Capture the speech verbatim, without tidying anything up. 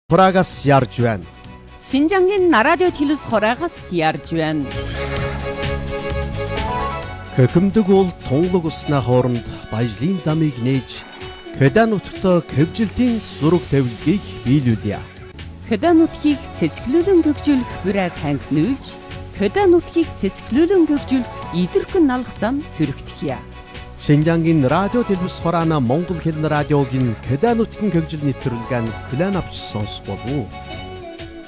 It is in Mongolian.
Хураагаас ярьж байна. Шинжангийн радио телевиз хураагаас ярьж байна. Хөхөмдөг бол тунлаг усны хооронд баяжлын замыг нээж Кеда нутагт хэвжилтийн зураг тавилгыг биелүүлье. Кеда нутгийг цэцгэлүүлэн гөгжүүлэх бүрээр ханг нүүлж, Кеда нутгийг цэцгэлүүлэн гөгжүүлэх идэрхэн налах зам хүрэгдэхье. Шинжангийн радио телевиз хураана Монгол хэлний радиогийн Кеда нутгийн гөгжил нэвтрүүлгийг хүлээн авч сонсох болов уу?